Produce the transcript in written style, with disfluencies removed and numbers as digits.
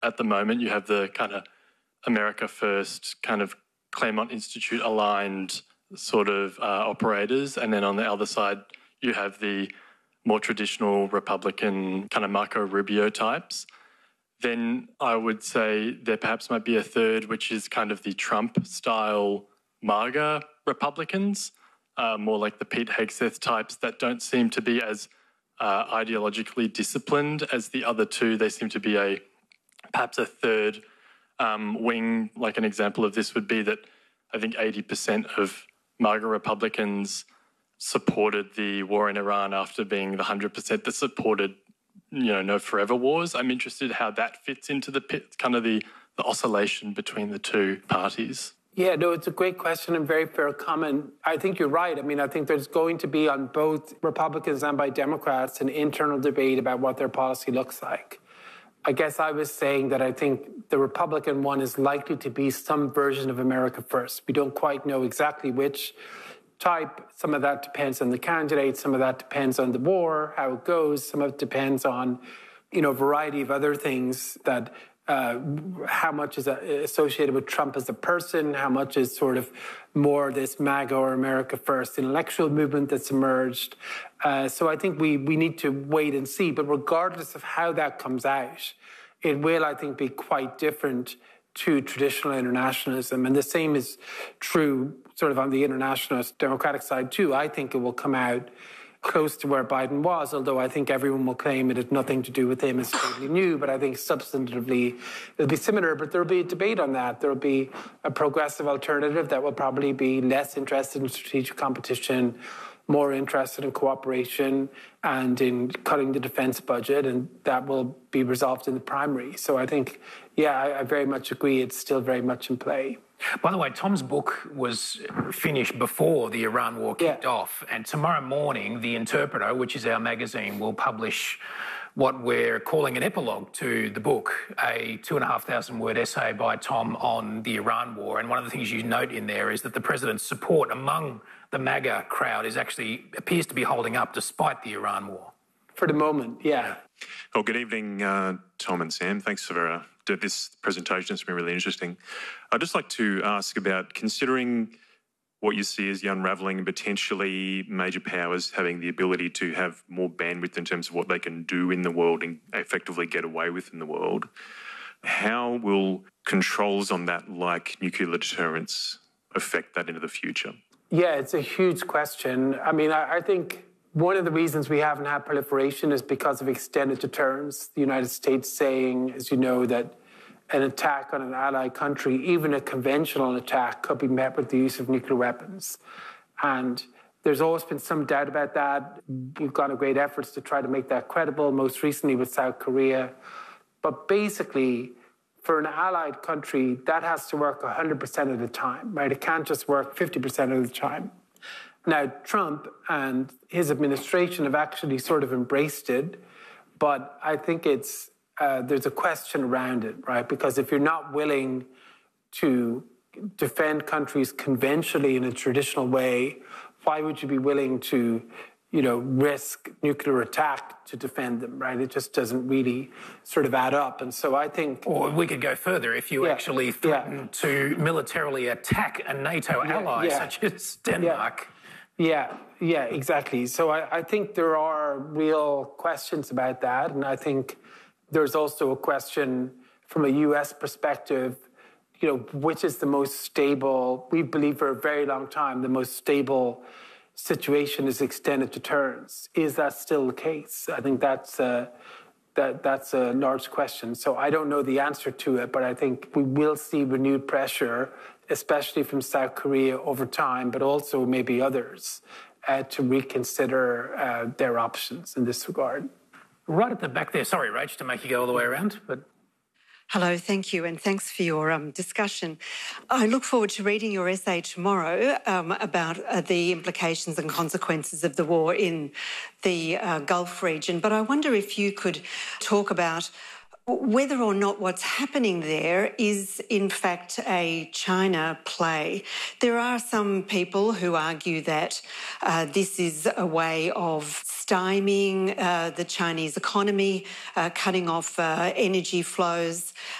At the moment, you have the kind of America First kind of Claremont Institute aligned sort of operators. And then on the other side, you have the more traditional Republican kind of Marco Rubio types. Then I would say there perhaps might be a third, which is kind of the Trump-style MAGA Republicans, more like the Pete Hegseth types that don't seem to be as ideologically disciplined as the other two. They seem to be perhaps a third wing. Like an example of this would be that I think 80% of MAGA Republicans supported the war in Iran after being the 100% that supported, no forever wars. I'm interested how that fits into the kind of the oscillation between the two parties. Yeah, no, it's a great question and very fair comment. I think you're right. I mean, I think there's going to be on both Republicans and by Democrats an internal debate about what their policy looks like. I guess I was saying that I think the Republican one is likely to be some version of America First. We don't quite know exactly which type. Some of that depends on the candidate. Some of that depends on the war, how it goes. Some of it depends on, a variety of other things that how much is associated with Trump as a person, how much is sort of more this MAGA or America First intellectual movement that's emerged. So I think we need to wait and see. But regardless of how that comes out, it will, I think, be quite different to traditional internationalism. And the same is true sort of on the internationalist Democratic side, too. I think it will come out close to where Biden was, although I think everyone will claim it had nothing to do with him, it's totally new, but I think substantively it'll be similar, but there'll be a debate on that. There'll be a progressive alternative that will probably be less interested in strategic competition, more interested in cooperation and in cutting the defense budget, and that will be resolved in the primary. So I think, I very much agree, it's still very much in play. By the way, Tom's book was finished before the Iran war kicked off, and tomorrow morning, The Interpreter, which is our magazine, will publish what we're calling an epilogue to the book, a 2,500-word essay by Tom on the Iran war. And one of the things you note in there is that the president's support among the MAGA crowd appears to be holding up despite the Iran war. For the moment, yeah. Well, good evening, Tom and Sam. Thanks for this presentation. It's been really interesting. I'd just like to ask about considering what you see as the unravelling and potentially major powers having the ability to have more bandwidth in terms of what they can do in the world and effectively get away with in the world. How will controls on that, like nuclear deterrence, affect that into the future? Yeah, it's a huge question. I mean, I think one of the reasons we haven't had proliferation is because of extended deterrence. The United States saying, as you know, that an attack on an allied country, even a conventional attack, could be met with the use of nuclear weapons. And there's always been some doubt about that. We've gone to great efforts to try to make that credible, most recently with South Korea. But basically, for an allied country, that has to work 100% of the time, right? It can't just work 50% of the time. Now, Trump and his administration have actually sort of embraced it, but I think there's a question around it, right? Because if you're not willing to defend countries conventionally in a traditional way, why would you be willing to, risk nuclear attack to defend them, right? It just doesn't really sort of add up. And so I think... Or we could go further. If you actually threaten to militarily attack a NATO ally, such as Denmark... Yeah, exactly. So I think there are real questions about that. And I think there's also a question from a U.S. perspective, which is the most stable. We believe for a very long time the most stable situation is extended deterrence. Is that still the case? I think that's a large question. So I don't know the answer to it, but I think we will see renewed pressure, especially from South Korea over time, but also maybe others, to reconsider their options in this regard. Right at the back there. Sorry, Rach, to make you go all the way around, but... Hello, thank you, and thanks for your discussion. I look forward to reading your essay tomorrow about the implications and consequences of the war in the Gulf region. But I wonder if you could talk about whether or not what's happening there is in fact a China play. There are some people who argue that this is a way of stymieing the Chinese economy, cutting off energy flows.